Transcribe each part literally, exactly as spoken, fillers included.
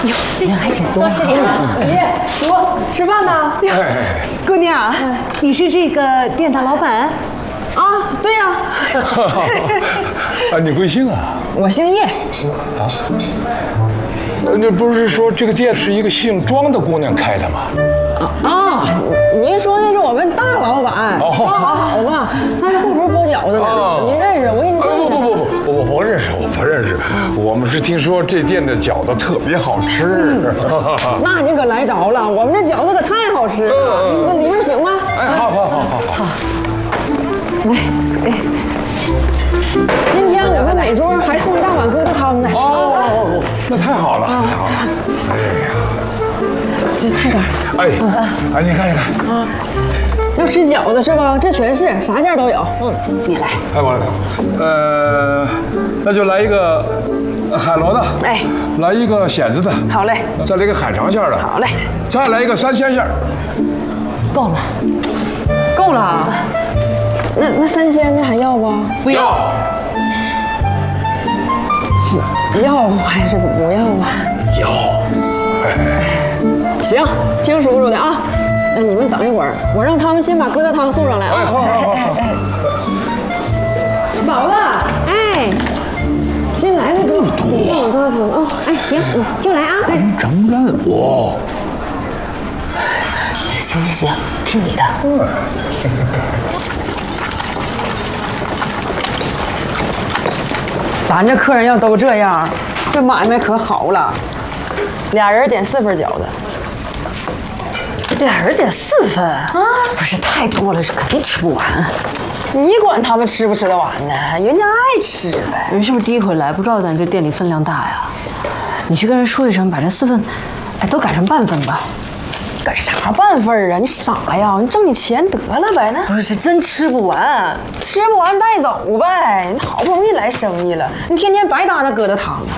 人还挺多。 吃点，爷叔吃饭呢。 哎，姑娘，你是这个店的老板？ 啊，对呀。 啊，你贵姓啊？ 我姓叶。 啊？那不是说这个店是一个姓庄的姑娘开的吗？ 啊啊！您说的是我们大老板， 哦， 好嘛，他是后厨包饺子的，您认识？我给你介绍。 不不不，我不认识，我不认识。我们是听说这店的饺子特别好吃。 那你可来着了，我们这饺子可太好吃了。那里面请吧。 哎，好好好好好。 来，哎，今天我们每桌还送大碗疙瘩汤呢。 哦，那太好了，太好了。哎呀， 就菜单。 哎，哎，你看，你看啊，要吃饺子是吧？这全是，啥馅都有。嗯，你来。 哎，我来。呃，那就来一个海螺的。 哎， 来一个蚬子的。 好嘞。 再来一个海肠馅的。 好嘞。 再来一个三鲜馅。 够了， 够了。那那三鲜的还要不？ 不要。 要还是不要啊？ 要。 行，听叔叔的啊。那你们等一会儿，我让他们先把疙瘩汤送上来啊。 哎，好好好好。 嫂子， 哎， 新来的哥，送你疙瘩汤啊。 哎，行，就来啊。哎， 整任务。 行行行，听你的。 嗯。 咱这客人要都这样，这买卖可好了。俩人点四份饺子。 俩人点四份啊？不是太多了，是肯定吃不完。 你管他们吃不吃得完呢？人家爱吃呗。 人是不是第一回来，不知道咱这店里分量大呀？你去跟人说一声，把这四份，哎，都改成半份吧。 改啥半份啊？你傻呀？你挣你钱得了呗。那不是，这真吃不完， 吃不完带走呗。你好不容易来生意了，你天天白搭那疙瘩汤。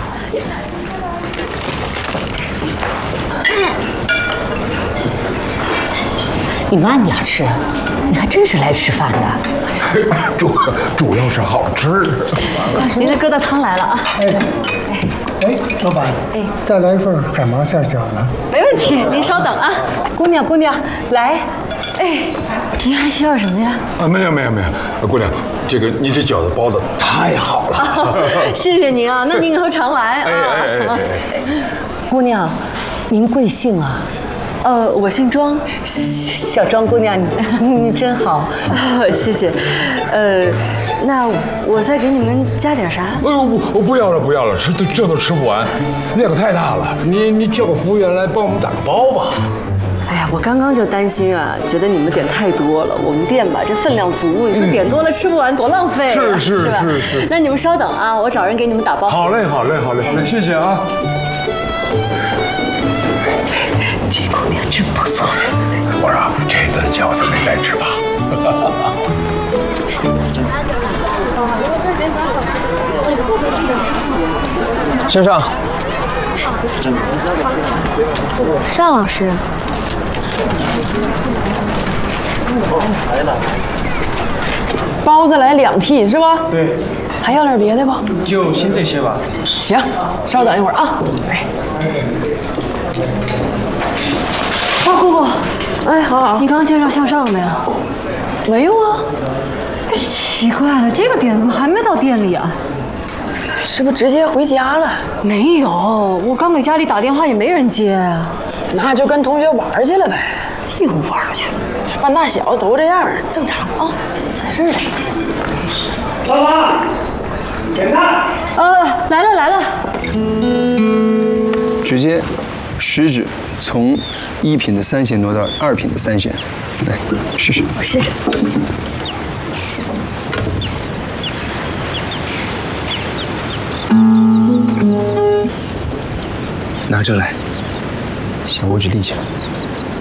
你慢点吃，你还真是来吃饭的。 主主要是好吃。 您的疙瘩汤来了啊！ 哎哎，老板，哎，再来一份海麻馅饺子。 没问题，您稍等啊。姑娘，姑娘，来。哎，您还需要什么呀？ 啊，没有没有没有，姑娘，这个你这饺子包的太好了。 哦、谢谢您啊，那您以后常来啊。哎哎哎哎，姑娘，您贵姓啊？呃，我姓庄，小庄姑娘，你你真好，哦、谢谢。呃，那我再给你们加点啥？ 哎呦不，我不要了不要了，这这都吃不完，量太大了。你你叫个服务员来帮我们打个包吧。 哎呀，我刚刚就担心啊，觉得你们点太多了。我们店吧，这分量足，你说点多了吃不完，多浪费、啊， 是是是吧？ 是是。 那你们稍等啊，我找人给你们打包。 好嘞好嘞好嘞好嘞，谢谢啊。 这姑娘真不错。 我说这顿饺子没白吃吧？ 先生， 尚老师， 包子来两屉是吧？ 对。 还要点别的不？ 就先这些吧。 行，稍等一会儿啊。哎。 哦，姑姑， 哎，好好。 你刚刚介绍向上了没有？ 没有啊。 奇怪了，这个点怎么还没到店里啊？ 是不是直接回家了？ 没有，我刚给家里打电话也没人接啊。 那就跟同学玩去了呗。 又玩去了？ 半大小子都这样，正常啊。没事的。 老板，点菜。 呃，来了来了。 直接食指从一品的三鲜挪到二品的三鲜，来试试。 我试试。 拿这来，小拇指立起来。